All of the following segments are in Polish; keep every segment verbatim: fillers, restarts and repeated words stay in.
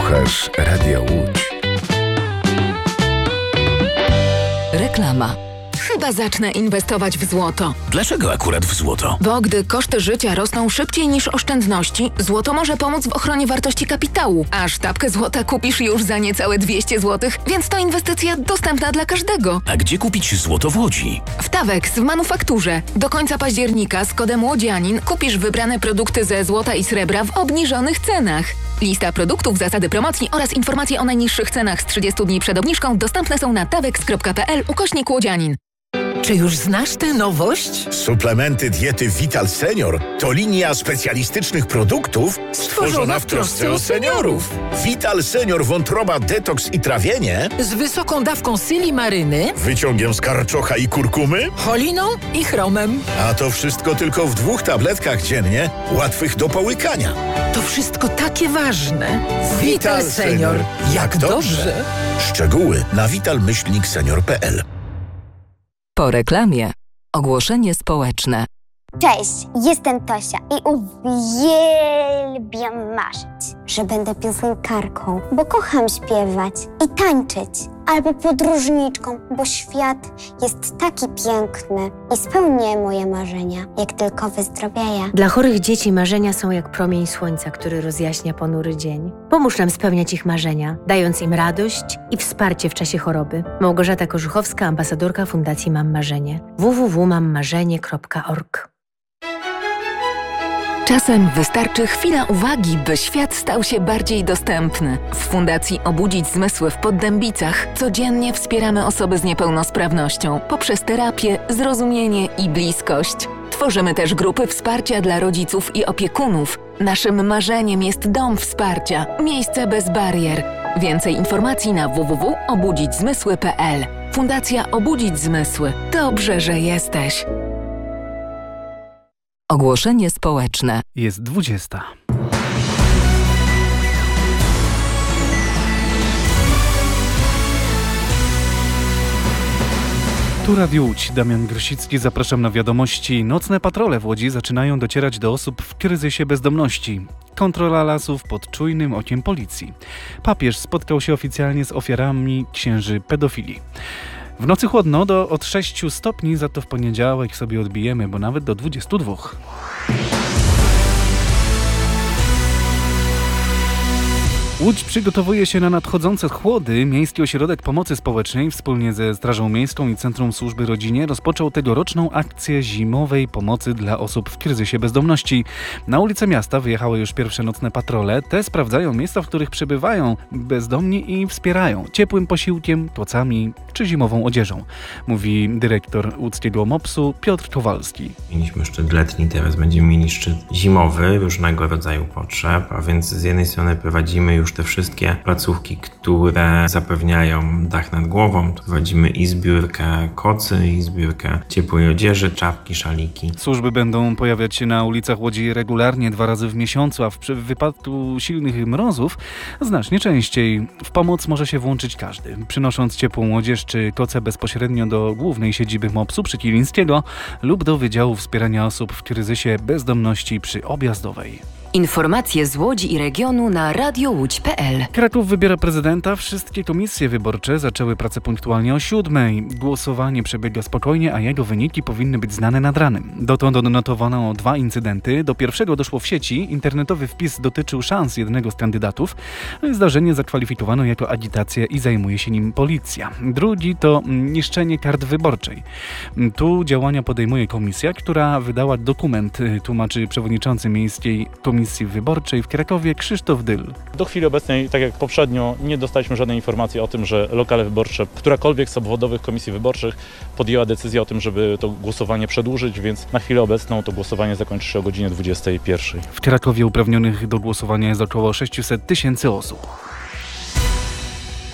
Słuchasz Radia Łódź. Reklama. Chyba zacznę inwestować w złoto. Dlaczego akurat w złoto? Bo gdy koszty życia rosną szybciej niż oszczędności, złoto może pomóc w ochronie wartości kapitału. A sztabkę złota kupisz już za niecałe dwieście złotych, więc to inwestycja dostępna dla każdego. A gdzie kupić złoto w Łodzi? W Tawex w manufakturze. Do końca października z kodem Łodzianin kupisz wybrane produkty ze złota i srebra w obniżonych cenach. Lista produktów, zasady promocji oraz informacje o najniższych cenach z trzydziestu dni przed obniżką dostępne są na tawex kropka p l ukośnik łodzianin. Czy już znasz tę nowość? Suplementy diety Vital Senior to linia specjalistycznych produktów stworzona w trosce o seniorów. Vital Senior wątroba detoks i trawienie Z wysoką dawką silimaryny, wyciągiem z karczocha i kurkumy, choliną i chromem. a to wszystko tylko w dwóch tabletkach dziennie, łatwych do połykania. To wszystko takie ważne. Vital Senior. Jak dobrze. Szczegóły na vital myślnik senior kropka p l. Po reklamie. Ogłoszenie społeczne. Cześć, jestem Tosia i uwielbiam marzyć, że będę piosenkarką, bo kocham śpiewać i tańczyć, albo podróżniczką, bo świat jest taki piękny i spełnię moje marzenia, jak tylko wyzdrowieję. Dla chorych dzieci marzenia są jak promień słońca, który rozjaśnia ponury dzień. Pomóż nam spełniać ich marzenia, dając im radość i wsparcie w czasie choroby. Małgorzata Korzuchowska, ambasadorka Fundacji Mam Marzenie. w w w kropka mam marzenie kropka org. Czasem wystarczy chwila uwagi, by świat stał się bardziej dostępny. W Fundacji Obudzić Zmysły w Poddębicach codziennie wspieramy osoby z niepełnosprawnością poprzez terapię, zrozumienie i bliskość. Tworzymy też grupy wsparcia dla rodziców i opiekunów. Naszym marzeniem jest dom wsparcia, miejsce bez barier. Więcej informacji na w w w kropka obudzić zmysły kropka p l. Fundacja Obudzić Zmysły. Dobrze, że jesteś. Ogłoszenie społeczne. Jest dwudziesta. Tu Radio Łódź, Damian Grosicki, zapraszam na wiadomości. Nocne patrole w Łodzi zaczynają docierać do osób w kryzysie bezdomności. Kontrola lasów pod czujnym okiem policji. Papież spotkał się oficjalnie z ofiarami księży pedofilii. W nocy chłodno do od sześciu stopni, za to w poniedziałek sobie odbijemy, bo nawet do dwudziestu dwóch. Łódź przygotowuje się na nadchodzące chłody. Miejski Ośrodek Pomocy Społecznej wspólnie ze Strażą Miejską i Centrum Służby Rodzinie rozpoczął tegoroczną akcję zimowej pomocy dla osób w kryzysie bezdomności. Na ulice miasta wyjechały już pierwsze nocne patrole. Te sprawdzają miejsca, w których przebywają bezdomni i wspierają ciepłym posiłkiem, tłocami czy zimową odzieżą, mówi dyrektor łódzkiego mopsu Piotr Kowalski. Mieliśmy szczyt letni, teraz będziemy mieli szczyt zimowy różnego rodzaju potrzeb, a więc z jednej strony prowadzimy już te wszystkie placówki, które zapewniają dach nad głową. Prowadzimy i zbiórkę kocy, i zbiórkę ciepłej odzieży, czapki, szaliki. Służby będą pojawiać się na ulicach Łodzi regularnie dwa razy w miesiącu, a w wypadku silnych mrozów znacznie częściej. W pomoc może się włączyć każdy, przynosząc ciepłą odzież czy koce bezpośrednio do głównej siedziby mopsu przy Kilińskiego lub do Wydziału Wspierania Osób w Kryzysie Bezdomności przy Objazdowej. Informacje z Łodzi i regionu na radio łódź kropka p l. Kraków wybiera prezydenta. Wszystkie komisje wyborcze zaczęły pracę punktualnie o siódmej. Głosowanie przebiega spokojnie, a jego wyniki powinny być znane nad ranem. Dotąd odnotowano dwa incydenty. Do pierwszego doszło w sieci. Internetowy wpis dotyczył szans jednego z kandydatów. Zdarzenie zakwalifikowano jako agitację i zajmuje się nim policja. Drugi to niszczenie kart wyborczej. Tu działania podejmuje komisja, która wydała dokument, tłumaczy przewodniczący Miejskiej Komisji Komisji Wyborczej w Krakowie Krzysztof Dyl. Do chwili obecnej, tak jak poprzednio, nie dostaliśmy żadnej informacji o tym, że lokale wyborcze, którakolwiek z obwodowych komisji wyborczych podjęła decyzję o tym, żeby to głosowanie przedłużyć, więc na chwilę obecną to głosowanie zakończy się o godzinie dwudziestej pierwszej. W Krakowie uprawnionych do głosowania jest około sześćset tysięcy osób.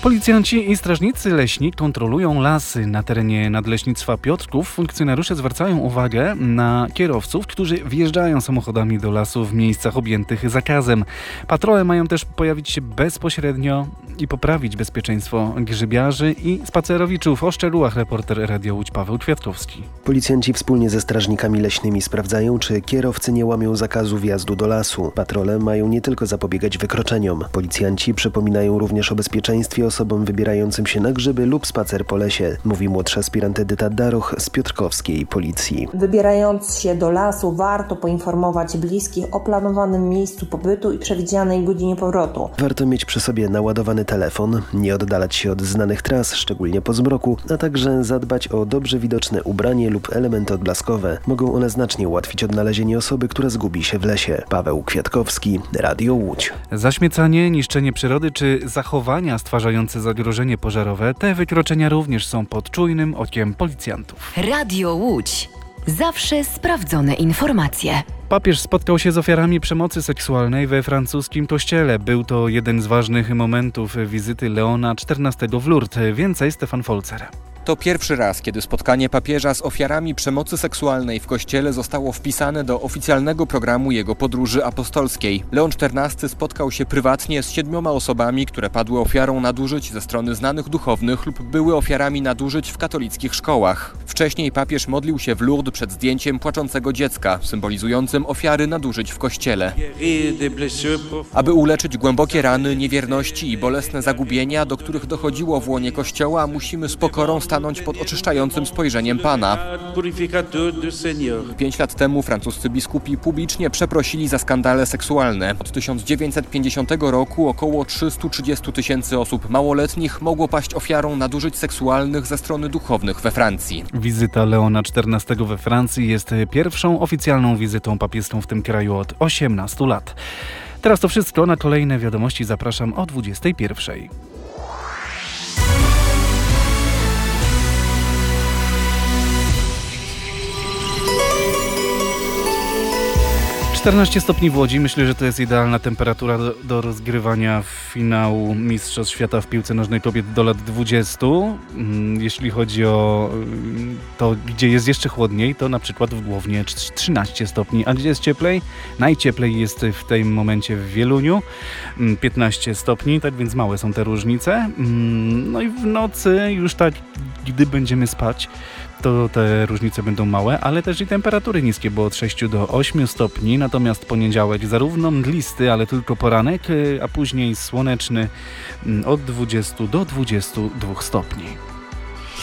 Policjanci i strażnicy leśni kontrolują lasy. Na terenie Nadleśnictwa Piotrków funkcjonariusze zwracają uwagę na kierowców, którzy wjeżdżają samochodami do lasu w miejscach objętych zakazem. Patrole mają też pojawić się bezpośrednio i poprawić bezpieczeństwo grzybiarzy i spacerowiczów. O szczegółach reporter Radia Łódź Paweł Kwiatkowski. Policjanci wspólnie ze strażnikami leśnymi sprawdzają, czy kierowcy nie łamią zakazu wjazdu do lasu. Patrole mają nie tylko zapobiegać wykroczeniom. Policjanci przypominają również o bezpieczeństwie osobom wybierającym się na grzyby lub spacer po lesie, mówi młodsza aspirant Edyta Daroch z piotrkowskiej policji. Wybierając się do lasu, warto poinformować bliskich o planowanym miejscu pobytu i przewidzianej godzinie powrotu. Warto mieć przy sobie naładowany telefon, nie oddalać się od znanych tras, szczególnie po zmroku, a także zadbać o dobrze widoczne ubranie lub elementy odblaskowe. Mogą one znacznie ułatwić odnalezienie osoby, która zgubi się w lesie. Paweł Kwiatkowski, Radio Łódź. Zaśmiecanie, niszczenie przyrody czy zachowania stwarzające zagrożenie pożarowe, te wykroczenia również są pod czujnym okiem policjantów. Radio Łódź. Zawsze sprawdzone informacje. Papież spotkał się z ofiarami przemocy seksualnej we francuskim kościele. Był to jeden z ważnych momentów wizyty Leona czternastego w Lourdes. Więcej Stefan Folzer. To pierwszy raz, kiedy spotkanie papieża z ofiarami przemocy seksualnej w kościele zostało wpisane do oficjalnego programu jego podróży apostolskiej. Leon czternasty spotkał się prywatnie z siedmioma osobami, które padły ofiarą nadużyć ze strony znanych duchownych lub były ofiarami nadużyć w katolickich szkołach. Wcześniej papież modlił się w Lourdes przed zdjęciem płaczącego dziecka, symbolizującym ofiary nadużyć w kościele. Aby uleczyć głębokie rany, niewierności i bolesne zagubienia, do których dochodziło w łonie kościoła, musimy z pokorą stanąć pod oczyszczającym spojrzeniem Pana. Pięć lat temu francuscy biskupi publicznie przeprosili za skandale seksualne. Od tysiąc dziewięćset pięćdziesiątego roku około trzysta trzydzieści tysięcy osób małoletnich mogło paść ofiarą nadużyć seksualnych ze strony duchownych we Francji. Wizyta Leona czternastego we Francji jest pierwszą oficjalną wizytą papieską w tym kraju od osiemnastu lat. Teraz to wszystko. Na kolejne wiadomości zapraszam o dwudziestej pierwszej. czternaście stopni w Łodzi. Myślę, że to jest idealna temperatura do, do rozgrywania finału Mistrzostw Świata w piłce nożnej kobiet do lat dwudziestu. Jeśli chodzi o to, gdzie jest jeszcze chłodniej, to na przykład w Głownie trzynaście stopni. A gdzie jest cieplej? Najcieplej jest w tym momencie w Wieluniu, piętnaście stopni, tak więc małe są te różnice. No i w nocy już tak, gdy będziemy spać, to te różnice będą małe, ale też i temperatury niskie, bo od sześciu do ośmiu stopni, natomiast poniedziałek zarówno mglisty, ale tylko poranek, a później słoneczny od dwudziestu do dwudziestu dwóch stopni.